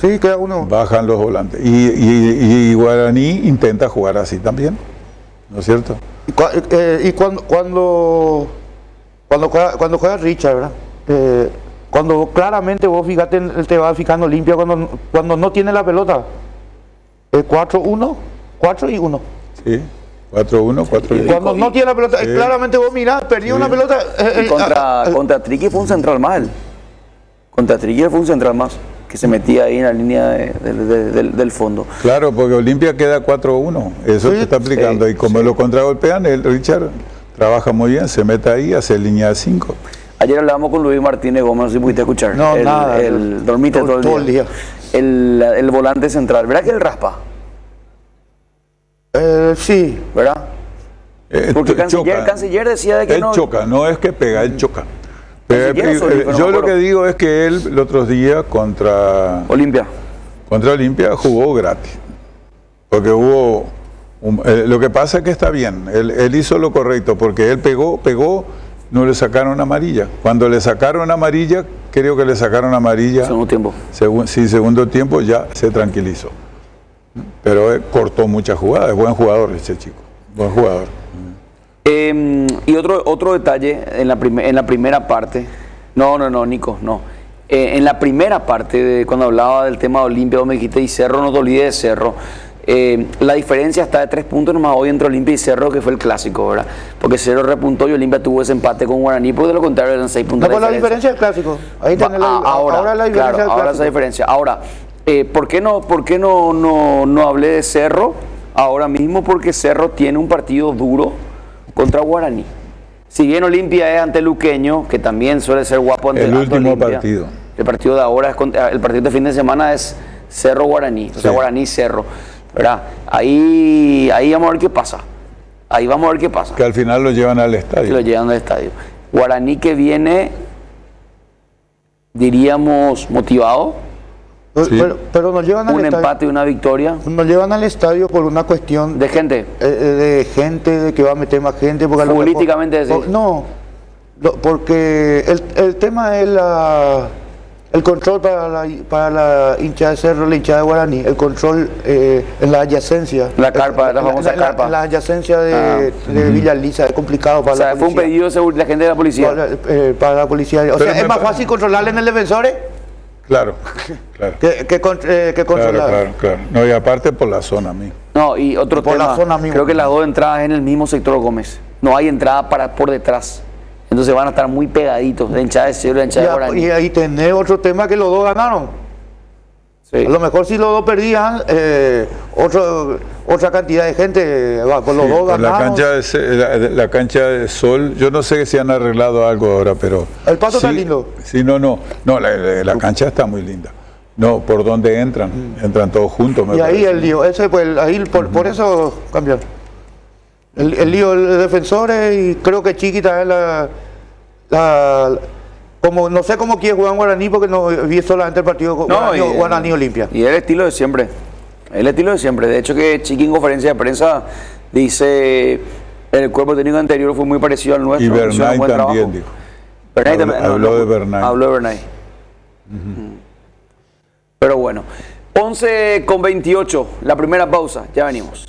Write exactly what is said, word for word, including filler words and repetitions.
Sí, queda uno. Bajan los volantes. Y, y, y Guaraní intenta jugar así también, ¿no es cierto? Y, cua, eh, y cuando, cuando, cuando, juega, cuando juega Richard, ¿verdad? Eh, cuando claramente vos fíjate, él te va fijando limpia cuando, cuando no tiene la pelota. Eh, cuatro uno, cuatro y uno. Sí. cuatro uno, cuatro y cuando y, no tiene la pelota, sí. claramente vos mirás, perdió sí. una pelota. Eh, y contra, eh, contra Triqui fue un central mal. Contra Triqui fue un central más, que se metía ahí en la línea de, de, de, de, del fondo. Claro, porque Olimpia queda cuatro uno, eso sí. te está aplicando. Sí. Y como sí. lo contragolpean, el Richard trabaja muy bien, se mete ahí, hace línea de cinco. Ayer hablábamos con Luis Martínez Gómez, no sé si pudiste escuchar. No, el, nada. El, el, dormiste todo, todo, todo el día. día. El, el volante central, ¿verdad que él raspa? Eh, sí. ¿Verdad? Eh, Porque el canciller, el canciller decía de que él no... Él choca, no es que pega, él choca. Pero él, eh, yo lo que digo es que él el otro día contra... Olimpia. Contra Olimpia jugó gratis. Porque hubo... Un, eh, lo que pasa es que está bien, él, él hizo lo correcto, porque él pegó, pegó, no le sacaron amarilla. Cuando le sacaron amarilla, creo que le sacaron amarilla... Segundo tiempo. Segu, sí, segundo tiempo ya se tranquilizó. Pero él cortó muchas jugadas, es buen jugador ese chico, buen jugador. Eh, y otro, otro detalle en la, prim en la primera parte, no, no, no, Nico, no. Eh, en la primera parte, de cuando hablaba del tema de Olimpia, vos me dijiste, y Cerro, no te olvides de Cerro. Eh, la diferencia está de tres puntos nomás hoy entre Olimpia y Cerro, que fue el clásico, ¿verdad? Porque Cerro repuntó y Olimpia tuvo ese empate con Guaraní, porque de lo contrario eran seis puntos. No, la diferencia del clásico. Ahí tenés la, ahora, ahora la diferencia claro, del ahora clásico. esa diferencia. Ahora, eh, ¿por qué, no, por qué no, no, no hablé de Cerro ahora mismo? Porque Cerro tiene un partido duro contra Guaraní. Si bien Olimpia es ante Luqueño, que también suele ser guapo ante el ante último Olimpia, partido. El partido de ahora, es contra, el partido de fin de semana es Cerro-Guaraní, o sea, sí. Guaraní-Cerro, ¿verdad? Ahí, ahí vamos a ver qué pasa. Ahí vamos a ver qué pasa. Que al final lo llevan al estadio. Que lo llevan al estadio. Guaraní que viene, diríamos, motivado. Sí. Pero, pero nos llevan al un estadio. empate y una victoria. Nos llevan al estadio por una cuestión de gente. Eh, de gente, de que va a meter más gente. Porque Políticamente mejor, por, No, porque el, el tema es la, el control para la, para la hinchada de Cerro, la hinchada de Guaraní, el control eh, en la adyacencia. La carpa, la famosa la, carpa. En la adyacencia de, ah. de Villa Lisa, es complicado para o sea, la policía. Fue un pedido de la gente de la policía. Para, eh, para la policía. O pero sea, es más fácil controlarle en el defensor. Claro, claro. Que, que, eh, que controlar. Claro, claro, claro. No, y aparte por la zona misma. No, y otro por tema, la zona misma. Creo que las dos entradas en el mismo sector Gómez. No hay entrada para por detrás. Entonces van a estar muy pegaditos, la hinchada de Cerro y la hinchada de Guaraní. Y ahí tenés otro tema, que los dos ganaron. Sí. A lo mejor si los dos perdían, eh, otro, otra cantidad de gente, con los sí, dos ganaron. La cancha, de, la, la cancha de Sol, yo no sé si han arreglado algo ahora, pero... El paso sí, está lindo. Sí, no, no, no, la, la cancha está muy linda. No, por dónde entran, mm. entran todos juntos. Me y parece. ahí el lío, ese, pues, ahí por, uh -huh. por eso cambiaron. El, el lío de defensores, y creo que Chiquita es la... la como no sé cómo quiere jugar en Guaraní, porque no vi solamente el partido no, Guaraní, y, Guaraní Olimpia. Y es el estilo de siempre. El estilo de siempre. De hecho, que Chiqui en conferencia de prensa dice el cuerpo técnico anterior fue muy parecido al nuestro. Y Bernay también trabajo. dijo. Bernay habló, también, habló no, de Bernay. Habló de Bernay. Uh-huh. Pero bueno, once con veintiocho, la primera pausa, ya venimos.